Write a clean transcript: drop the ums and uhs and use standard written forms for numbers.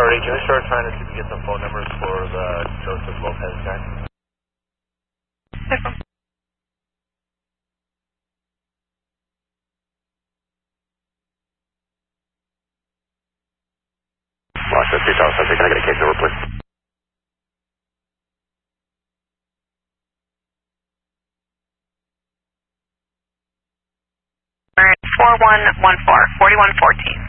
Priority, can we start trying to see if we get some phone numbers for the Joseph Lopez guy? No problem. Washington 2000, can I get a case number, please? All right, 4114, 4114.